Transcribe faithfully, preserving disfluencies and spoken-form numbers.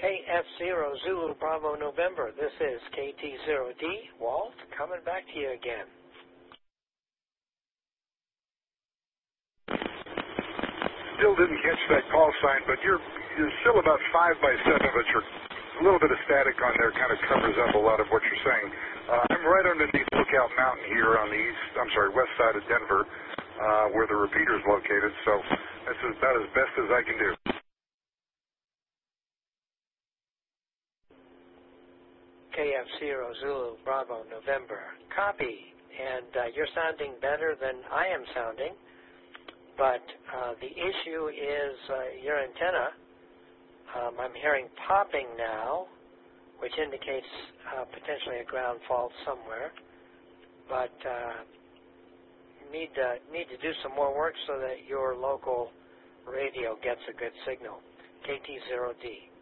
K F zero Zulu Bravo November. This is K T zero D. Walt, coming back to you again. Still didn't catch that call sign, but you're, you're still about five by seven, but you're a little bit of static on there kind of covers up a lot of what you're saying. Uh, I'm right underneath Lookout Mountain here on the east, I'm sorry, west side of Denver, uh, where the repeater is located, so that's about as best as I can do. K F zero Zulu Bravo November. Copy. And uh, you're sounding better than I am sounding, but uh, the issue is uh, your antenna. Um, I'm hearing popping now, which indicates uh, potentially a ground fault somewhere, but uh, need, uh, need to do some more work so that your local radio gets a good signal. K T zero D.